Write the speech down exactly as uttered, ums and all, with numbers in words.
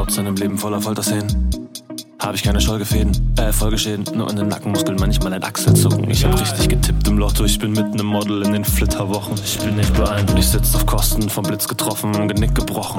Sportszenen im Leben voller Folterszenen. Hab ich keine Folgefäden, äh, Folgeschäden, nur in den Nackenmuskeln manchmal ein Achselzucken. Ich hab richtig getippt im Lotto, ich bin mitten im Model in den Flitterwochen. Ich bin nicht beeindruckt, ich sitz auf Kosten, vom Blitz getroffen, Genick gebrochen.